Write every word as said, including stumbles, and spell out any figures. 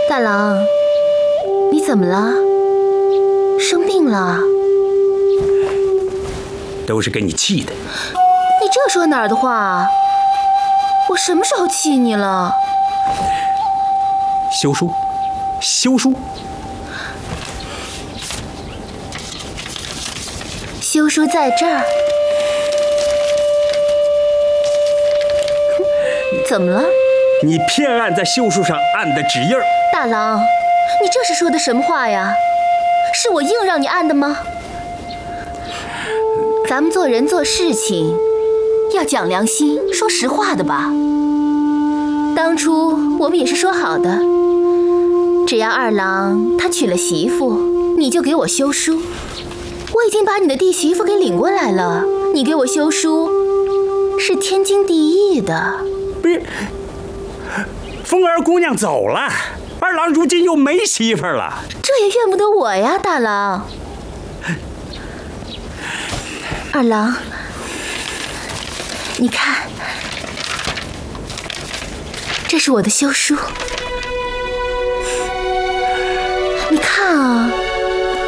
大郎，你怎么了？生病了？ 都是给你气的。 你这说哪儿的话？我什么时候气你了？ 休书，休书。 休书在这儿。怎么了？ 你偏按在休书上按的指印儿。 大郎，你这是说的什么话呀？是我硬让你按的吗？咱们做人做事情要讲良心，说实话的吧。当初我们也是说好的，只要二郎他娶了媳妇，你就给我休书。我已经把你的弟媳妇给领过来了，你给我休书是天经地义的。 不是，凤儿姑娘走了，二郎如今又没媳妇了。 这也怨不得我呀，大郎。二郎，你看，这是我的休书，你看啊。